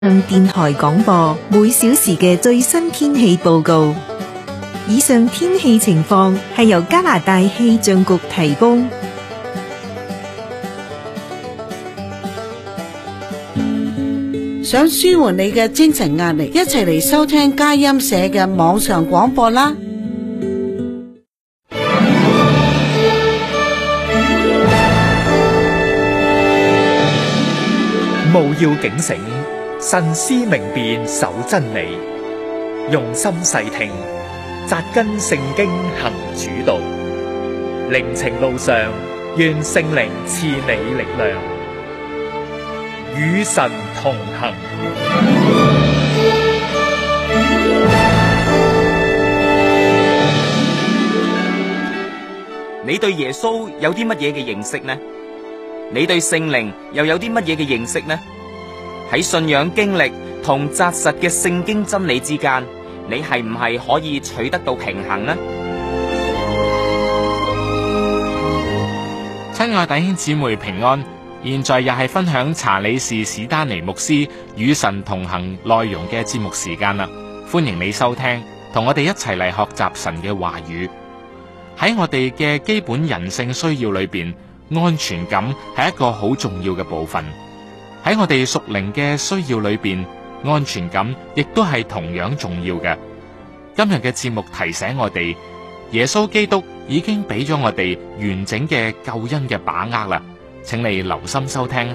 電台廣播每小時嘅最新天氣報告。以上天氣情況係由加拿大氣象局提供。 想舒緩你嘅精神壓力，一齊嚟收聽佳音社嘅網上廣播啦！ 務要警醒，慎思明辨，守真理，用心細聽，扎根聖經行主道。靈程路上，願聖靈賜你力量，與神同行。 你對耶穌有啲乜嘢嘅認識呢？你對聖靈又有啲乜嘢嘅認識呢？喺信仰經歷同紮實嘅聖經真理之間，你係唔係可以取得到平衡呢？ 親愛弟兄姊妹平安，現在又係分享查理士史丹尼牧師與神同行內容嘅節目時間啦！歡迎你收聽，同我哋一齊嚟學習神嘅話語。喺我哋嘅基本人性需要裏邊，安全感係一個好重要嘅部分。喺我哋屬靈嘅需要裏邊，安全感亦都係同樣重要嘅。今日嘅節目提醒我哋，耶穌基督已經俾咗我哋完整嘅救恩嘅把握啦。請你留心收聽。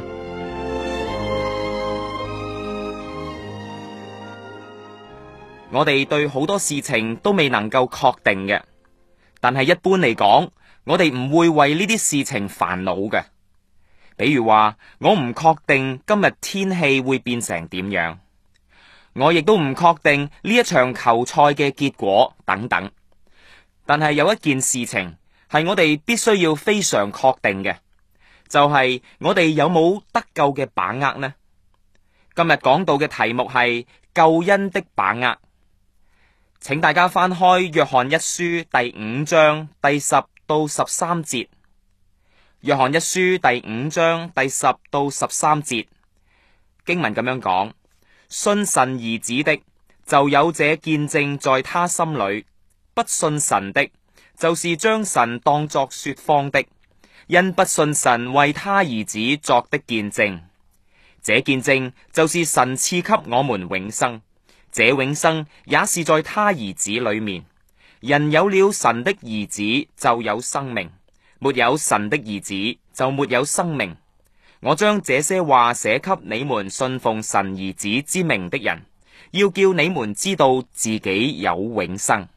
我哋對好多事情都未能夠確定嘅，但係一般嚟講，我哋唔會為呢啲事情煩惱嘅。比如話，我唔確定今日天氣會變成點樣，我亦都唔確定呢一場球賽嘅結果等等。但係有一件事情係我哋必須要非常確定嘅，就係我哋有冇得救嘅把握呢？今日講到嘅題目係救恩的把握，請大家翻開約翰一書第5章第10到13節。約翰一書第5章第10到13節經文咁樣講：信神兒子的，就有這見證在他心裏；不信神的，就是將神當作說謊的，因不信神為他兒子作的見證。這見證就是神賜給我們永生，這永生也是在他兒子裏面。人有了神的兒子，就有生命。沒有神的兒子，就沒有生命。我將這些話寫給你們信奉神兒子之名的人，要叫你們知道自己有永生。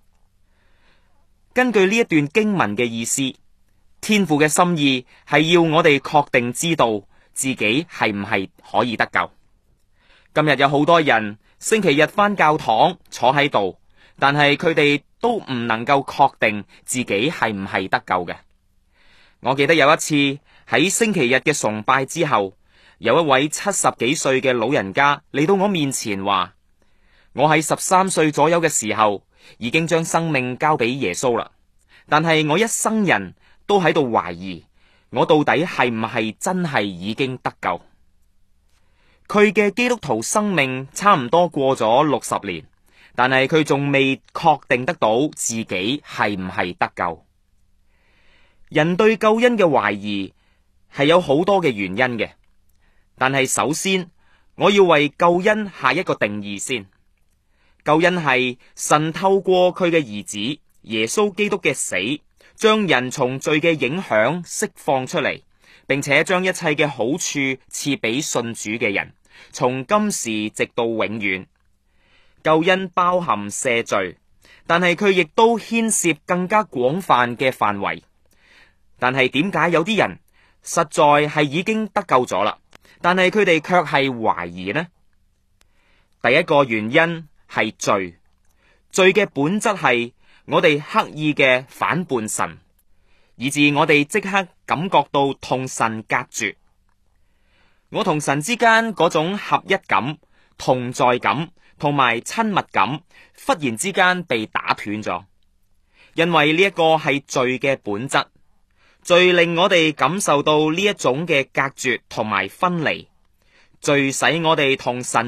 根據呢一段經文嘅意思，天父嘅心意係要我哋確定知道自己係唔係可以得救。今日有好多人星期日返教堂坐喺度，但係佢哋都唔能夠確定自己係唔係得救嘅。我記得有一次喺星期日嘅崇拜之後，有一位70幾歲嘅老人家嚟到我面前話：我喺13歲左右嘅時候已經將生命交俾耶穌啦，但係我一生人都喺度懷疑我到底係唔係真係已經得救。佢嘅基督徒生命差唔多過咗60年，但係佢仲未確定得到自己係唔係得救。人對救恩嘅懷疑係有好多嘅原因嘅，但係首先我要為救恩下一個定義先。救恩係神透過佢嘅兒子耶穌基督嘅死，將人從罪嘅影響釋放出嚟，並且將一切嘅好處賜俾信主嘅人，從今時直到永遠。救恩包含赦罪，但係佢亦都牽涉更加廣泛嘅範圍。但係點解有啲人實在係已經得救咗啦，但係佢哋卻係懷疑呢？第一個原因係罪，罪嘅本質係我哋刻意嘅反叛神，以致我哋即刻感覺到同神隔絕。我同神之間嗰種合一感、同在感同埋親密感，忽然之間被打斷咗，因為呢一個係罪嘅本質。罪令我哋感受到呢一種嘅隔絕同埋分離， 罪使我哋同神